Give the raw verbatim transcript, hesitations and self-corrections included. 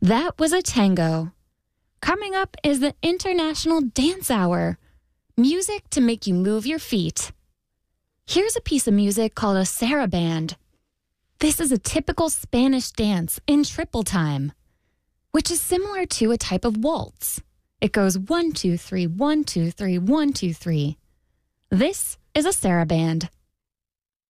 That was a tango. Coming up is the International Dance Hour. Music to make you move your feet. Here's a piece of music called a saraband. This is a typical Spanish dance in triple time, which is similar to a type of waltz. It goes one, two, three, one, two, three, one, two, three. This is a saraband.